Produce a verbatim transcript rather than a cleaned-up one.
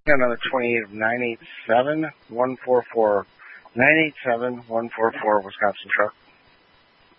Another twenty-eight of nine eight seven one four four. nine eight seven one four four, Wisconsin truck.